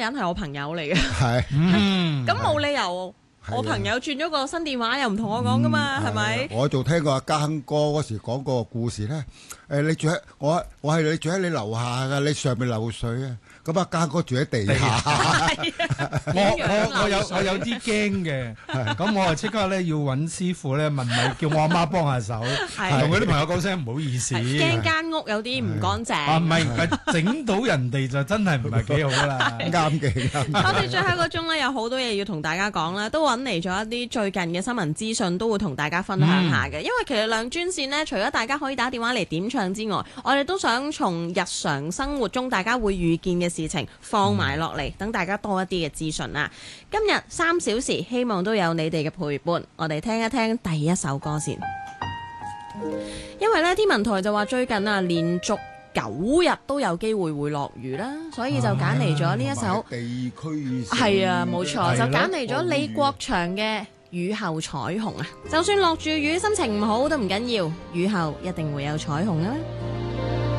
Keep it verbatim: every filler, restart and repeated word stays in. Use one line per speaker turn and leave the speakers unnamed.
人係我朋友嚟嘅，
係，
嗯，
咁冇理由我朋友轉咗個新電話又唔同我講噶嘛，係咪？
我仲聽過阿家亨哥嗰時講過個故事咧。誒，你住喺我，我係你住喺你樓下㗎，你上面漏水啊！咁阿家亨哥住喺地下。
我我我有我有啲驚嘅，咁我啊即刻咧要揾師傅咧問咪，叫我阿媽幫下手，同佢啲朋友講聲唔好意思，
驚間屋有啲唔乾淨。
啊，唔係唔係，整到人哋就真係唔係幾好啦。
啱嘅，啱嘅。
我哋最後一個鐘咧有好多嘢要同大家講啦，都揾嚟咗一啲最近嘅新聞資訊，都會同大家分享下嘅。因為其實兩專線呢，除咗大家可以打電話嚟點唱之外，我哋都想從日常生活中大家會遇見嘅事情放埋落嚟，等大家多一啲嘅資訊啦。今日三小時，希望都有你哋嘅陪伴。我哋聽一聽第一首歌先，因為呢天文台就話最近啊連續九日都有機會會落雨啦，所以就揀嚟咗呢一首
地區
係啊，冇錯，就揀嚟咗李國祥嘅《雨後彩虹》啊。就算落住雨，心情唔好都唔緊要，雨後一定會有彩虹啊！